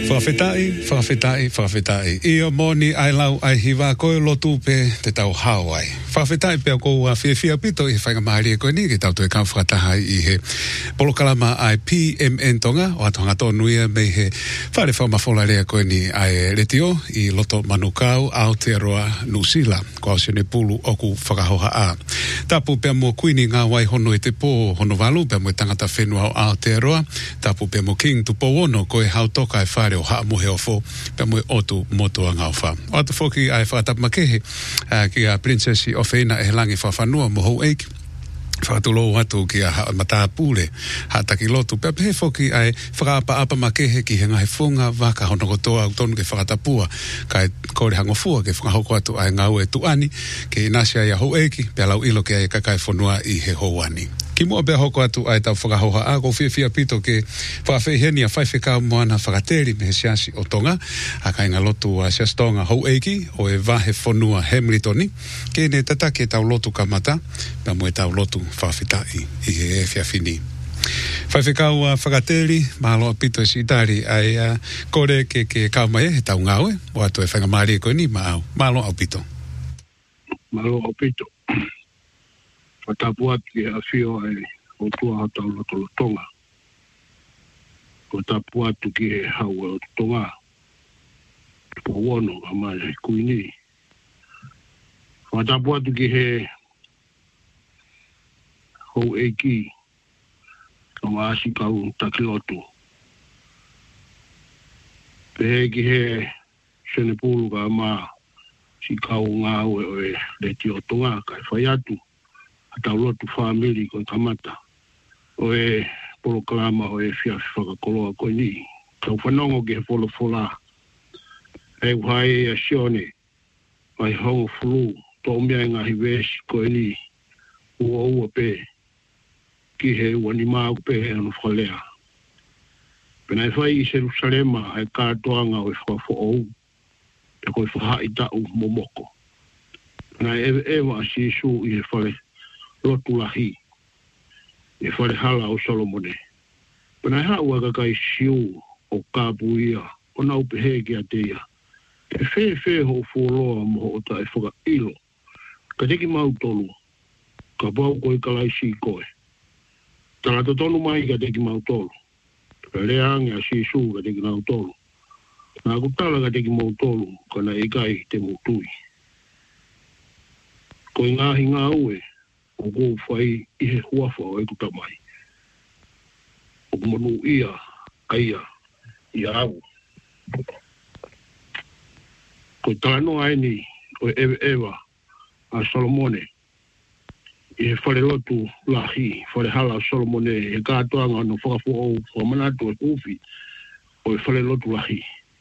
Whawhetai. Ia moni ai lau ai hiwa koe lotu pe te tau Hawaii. Whawhetai pe ko ua whiawhia pito i whainga mahari e koe ni ki tau tue kau whakataha i he polokalama ai PMN tonga o atonga tonuia me he whare whamawhola rea koe ni ai retio i loto manukau Aotearoa Nusila ko au sene pulu oku whakahoha a. Tapu pe mo kuini ngā wai hono i te pō hono walu pe mo tangata whenua o Aotearoa. Tapu pe mo king tu powono koe hautoka e whare o haa muhe o fo pe mo otu motua ngau wha. O atu whoki ai whakatapmakehe ki a princessi o wheina e langi whawhanua mo hou eiki. Whakatulo atu ki a matapule hataki lotu. Pe he whoki ai whakaapa makehe ki he ngahe whunga waka hono kotoa au tonu ke whakatapua kai kore hangofua ke whakahoko atu ai ngau e tuani ke inasia ia hou eiki pe alau ilo ke ai kakai whanua i he houani. Ki mua bea hoko atu ai tau whakahoha a ko whiawhia pito ke whawheheni a whaiwhekau moana whakateri me he siasi o tonga a kai ngā lotu a siastonga hou eiki o e wahe whonua Hamiltoni ke ne tatake tau lotu kamata pa mue tau lotu whawhetai i he e whiawhini. Whaiwhekau a whakateri mahalo a pito e sitari ai kore ke kaumae he tau ngaue o atu e whangamari e koe ni mahalo au pito. Mahalo au pito. Whatapuat ki a whio e o tua hatau loto tonga. Ko tapuatu ki he hau o tonga. Po wono a mai he kuini. Whatapuatu ki he hou eiki. Ka maasi kau takilotu. Pehe ki he senepulu ka maa. Si kau ngā ue o e leti o tonga kai whaiatu. Tau lotu whamiri koe kamata. O e polokalama o e whakakoloa koe ni. Tau whanongo ke he wholofola. E uhai e a sione. Mai hongo fulu. Tō mea ngahi wesi koe ni. Ua pe. Ki he ua ni māu pe he anu whalea. Pena e whai i Jerusalema e kātoanga o e whakafo ou. E koe whahai tau momoko. Pena e ewa a sisu i he whale. Lotu lahi. E whare hala o Solomone. Pena e hau aga kai siu o kāpuia. O nau pehe ki a teia. E whe ho fuoloa mo o ta e whaka ilo. Ka teki mau tolu. Ka pau koe kalaisi koe. Tala tonu mai ka teki mau tolu. Ka leange a sisu ka teki mau tolu. Nā kutala ka teki mau tolu. Ka na e kai te mutui. Koe ngahi ngā ue. O kou whai i he huafa o e kutamai. O kumanu ia, aia, i au. Ko tāno aini o ewa a Solomone. I he whare lotu lahi, whare hala Solomone, he kātoanga no whakafo o whamanatu e uwhi, o e whare lotu lahi.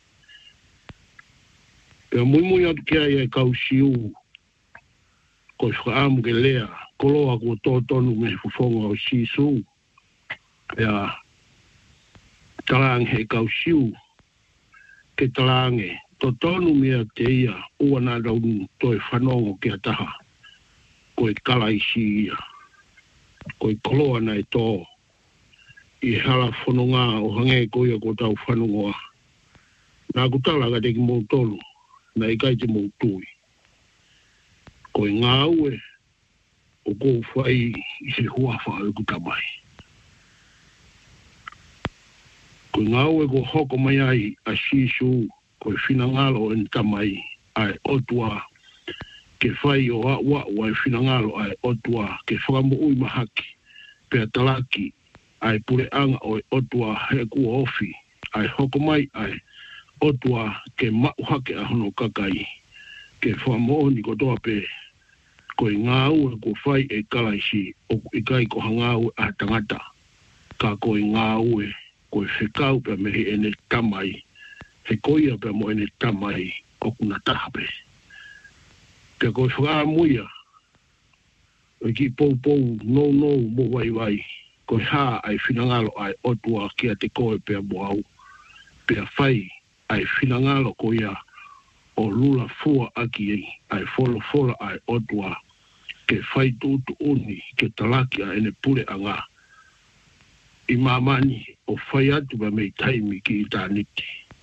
E mui atu kia i e kau siu, ko i whaamu ke lea, koloa ko tōtonu me fufonga o sisu. Pea talange he kau siu. Ke talange, tōtonu mea te ia, ua nā raunu toi whanongo ke ataha. Ko i kalaisi ia. Ko i koloa nei tō. I hala whanonga o hange ko ia ko tau whanongoa. Nā kutala ka teki mō tolu, nā i kai te mō tui. Ko i ngā ue, o kou whai i se huafa o kutamai. Ko ngā ue ko hoko mai ai a sisu ko i whinangalo en tamai ai otua ke whai o awa o ai whinangalo ai otua ke whakamu ui mahaki pea talaki ai pure anga o otua he kua ofi ai hoko mai ai otua ke mauhake a hono kakai ke whamaoni ko toa pe ko i ngā ue ko whai e kalaisi o i kai ko hanga ue a tangata. Ka ko i ngā ue ko i whekau pia mehe ene tamai. He koia pia mo ene tamai o kuna tahape. Pia ko i whakamuia o i ki pou no mo wai. Ko i haa ai whinangalo ai otua kia te koe pia mo au. Pia whai ai whinangalo ko ia o lula fua aki ai fola ai otua ke whai tūtu uni ke talaki a ene pure anga i mamani o whai atu ba mei taimi ki i tāniti.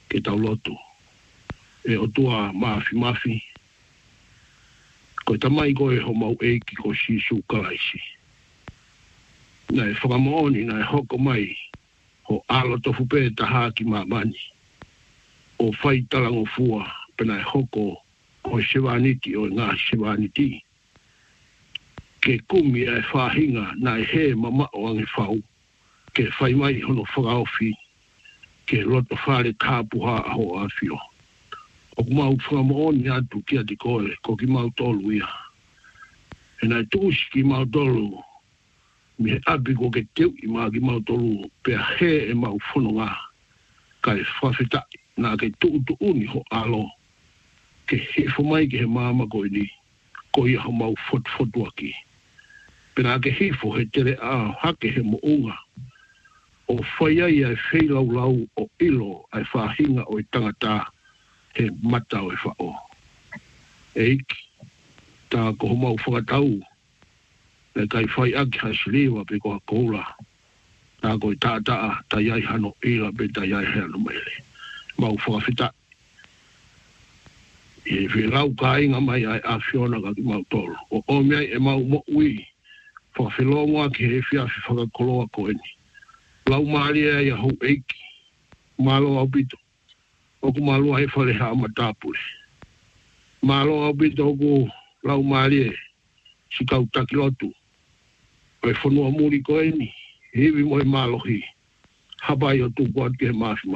ke tau lotu. E o tua mafi. Ko tamai ko e ho mau eiki ko sisu kalaisi. Na e whakamooni na e hoko mai ho alo tofu pe taha ki mamani. O whai talango fua pena e hoko o sewaniti o ngā sewaniti. Ke kumi e whahinga na e he mama o ange whau. Ke whai mai hono whakaofi. Ke loto whare kāpuha aho awhio. O kumau whakamooni atu kia te koe ko ki mau tolu ia. E nai tūsi ki mau tolu mi he api ko ke teu i maa ki mau tolu pea he e mau whono ngā. Kai whawhita nā ke tūtu uni ho alo. Ke hifo mai ke he māma koe ni. Ko ia ho mau fotu aki. Pena ke hifo he tere a hake he mounga. O whaiai ai wheilau o ilo ai whahinga o i tangata he mata o e whao. Eiki, tā ko mau whakatau. Le kai whai aki hasiliwa pe koha koula. Tā ko i tātaa, tā iai hano ila pe tā iai hano mele. Mau whakawhita. E whilau ka inga mai ai a whiona ka ki mau tolu. O omiai e mau mo ui. Whakawhilongoa ki he whiawhi whakakoloa koeni. Lau maari e ia hou eiki. Malo au pito. Oku malo ai whare haa matapure. Malo au pito oku lau maari e si kau takilotu. Oe whanua muri koeni. Hiwi moe malo hi. Hapai o tuku atu ke mafi.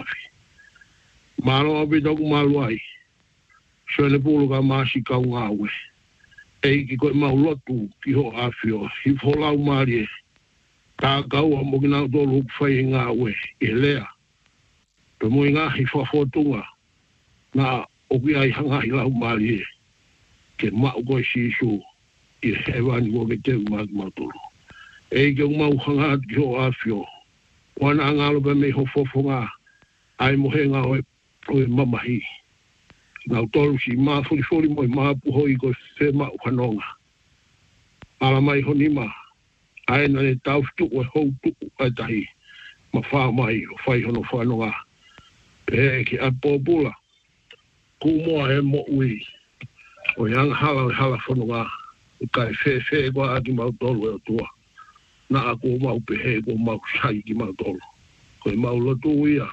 Malo au pito oku malo ai. Suele pulu ka maasi kau ngawe. Eiki koe mau lotu ki ho awhio. Hifo lau maari e. Tā kau a moki nau tolu hukwhai e ngā ue, e lea. Pe mui ngā hi whawhotunga, ngā oki ai hangahi lau maari e, ke mau koe sisu, i hewani ko ke teu maki mau tolu. E ke mau hangat ki ho awhio, wana ngā lope me ho fofo ngā, ai mohe ngā oe mamahi. Ngau tolu si mā furi moi mā puho i koe whe mau whanonga. Ala mai honima, ai na le tau tuku e hou tuku ai tahi ma wha mai o whai hono whanonga e ki a pōpula ku moa he mo ui o yang hala whanonga o kai whe kwa aki mau tolu e o tua na a ko mau pehe ko mau sai ki mau tolu ko e mau lotu uia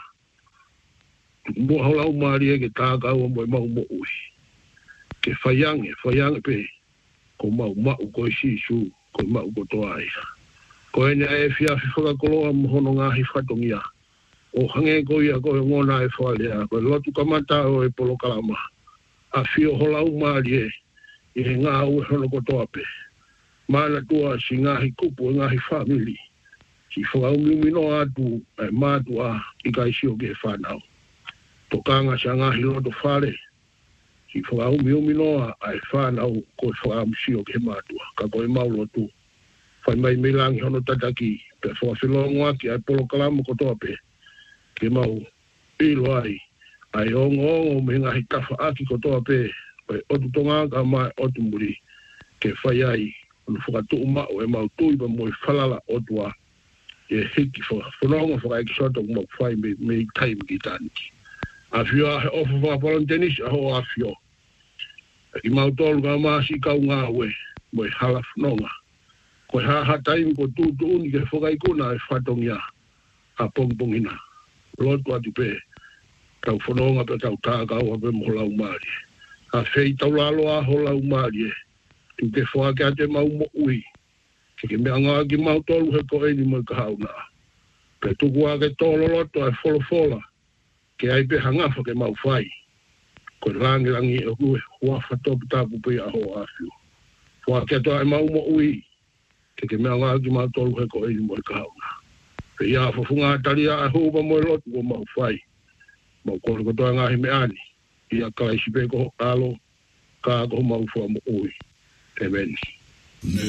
mua holau maari e ke tākau mo e mau mo ui ke whaiange pe ko mau ko e sisu ko mau ko toa ai. Ko ene e whiawhi whakakoloa mohono ngahi whatongia. O hange ko ia ko e ngona e whalea. Ko e lotu kamata o e polo kalama. A whio holau maari e. I he ngā ue hono ko toa pe. Mana tua si ngahi kupu e ngahi whamili. Si whakaumiumino atu e mātu a i kai sio ke whanau. Tokanga sa ngahi loto whare. Si whakaumiumino a e whanau ko e whakamusio ke mātua. Ka koe maulo tu. Whai mai milangi hono tataki. Pe whawhilongoa ki ai polo kalama ko toa pe. Ke mau ilo ai. Ai ongo me ngahi tawha aki ko toa pe. Oi otu tonga ka mai otu muri. Ke whai ai. Ono whakatu umau e mau tui pa moi whalala otua. E hiki whakawhilongo whakaiki soto kumau whai me taimi ki tāniki. A whio a he ofa whakapolontenis a ho a whio. Ki mau tolu ka maasi kau ngā ue. Moi hala whanonga. Ko ha taimi ko tūtu uni ke whakaikuna e whatongia a pongpongina. Lotu atu pe, tau whanonga pe tau tākau a pe mo lau maari. A whei tau lalo a ho lau maari e. Tu ke whake a te mau mo ui. Ke mea ngā ki mau tolu he ko eni mo ka hauna. Pe tuku a ke tolo loto e wholofola. Ke ai pe hangafa ke mau whai. Ko rangi e hue hua whatopu tāpu pe a ho a whiu. Whake a toa e mau mo ui. Ke mea ngā ki mau tolu he ko eni mo ka hauna. Pe ia whafunga taria a hupa mo e lotu ko mau whai. Mau kore ko toa ngāhi me ani. Ia ka isi pe ko alo, ka ko mau wha mo ui. Amen.